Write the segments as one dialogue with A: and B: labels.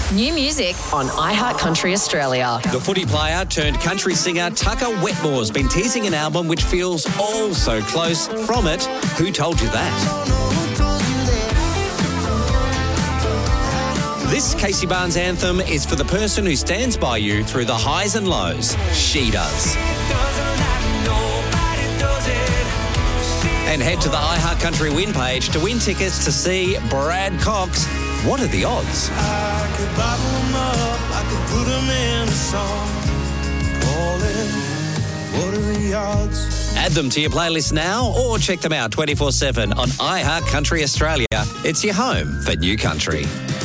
A: New music on iHeart Country Australia.
B: The footy player turned country singer Tucker Wetmore's been teasing an album which feels all so close. From it, Who Told You That? This Casey Barnes anthem is for the person who stands by you through the highs and lows. She does. And head to the iHeart Country win page to win tickets to see Brad Cox. What are the odds?
C: I could bottle them up, I could put them in a song. Call it, what are the odds?
B: Add them to your playlist now or check them out 24/7 on iHeart Country Australia. It's your home for new country.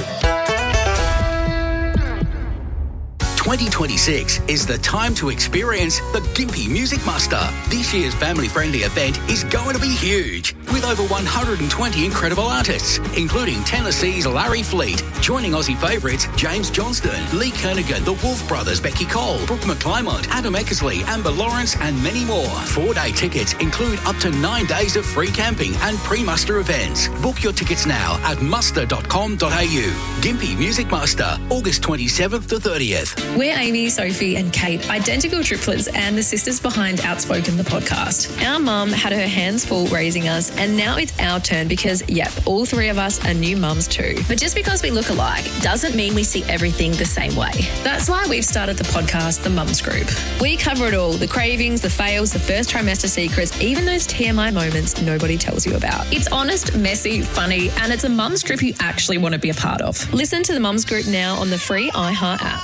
D: 2026 is the time to experience the Gympie Music Muster. This year's family-friendly event is going to be huge, with over 120 incredible artists, including Tennessee's Larry Fleet, joining Aussie favourites James Johnston, Lee Kernaghan, the Wolf Brothers, Becky Cole, Brooke McClymont, Adam Eckersley, Amber Lawrence, and many more. 4-day tickets include up to 9 days of free camping and pre-muster events. Book your tickets now at muster.com.au. Gympie Music Muster, August 27th to 30th.
E: We're Amy, Sophie and Kate, identical triplets and the sisters behind Outspoken, the podcast. Our mum had her hands full raising us and now it's our turn because, yep, all three of us are new mums too. But just because we look alike doesn't mean we see everything the same way. That's why we've started the podcast, The Mums Group. We cover it all, the cravings, the fails, the first trimester secrets, even those TMI moments nobody tells you about. It's honest, messy, funny, and it's a mums group you actually want to be a part of. Listen to The Mums Group now on the free iHeart app.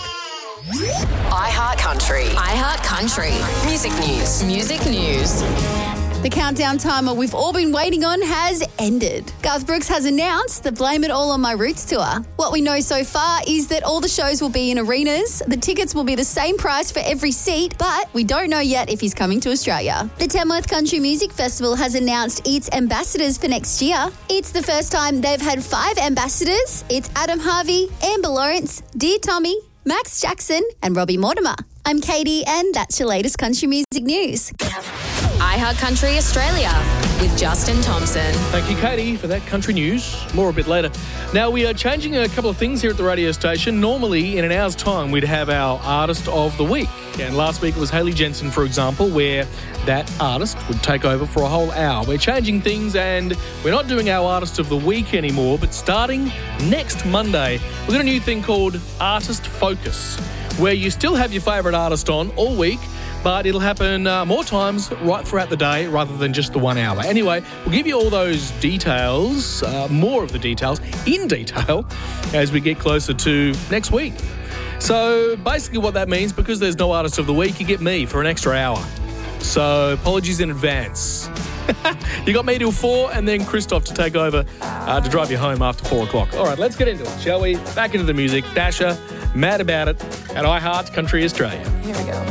A: iHeart Country. iHeart Country. Music news. Music news.
F: The countdown timer we've all been waiting on has ended. Garth Brooks has announced the Blame It All on My Roots tour. What we know so far is that all the shows will be in arenas. The tickets will be the same price for every seat, but we don't know yet if he's coming to Australia. The Tamworth Country Music Festival has announced its ambassadors for next year. It's the first time they've had 5 ambassadors. It's Adam Harvey, Amber Lawrence, Dear Tommy, Max Jackson and Robbie Mortimer. I'm Katie and that's your latest country music news.
A: iHeart Country Australia with Justin Thompson.
G: Thank you, Katie, for that country news. More a bit later. Now, we are changing a couple of things here at the radio station. Normally, in an hour's time, we'd have our Artist of the Week. And last week it was Hayley Jensen, for example, where that artist would take over for a whole hour. We're changing things and we're not doing our Artist of the Week anymore, but starting next Monday, we've got a new thing called Artist Focus, where you still have your favourite artist on all week, but it'll happen more times right throughout the day rather than just the 1 hour. Anyway, we'll give you all those details, more of the details, in detail, as we get closer to next week. So basically what that means, because there's no Artist of the Week, you get me for an extra hour. So apologies in advance. You got me till 4 and then Christoph to take over to drive you home after 4 o'clock. All right, let's get into it, shall we? Back into the music. Dasher, Mad About It, at iHeart Country Australia.
A: Here we go.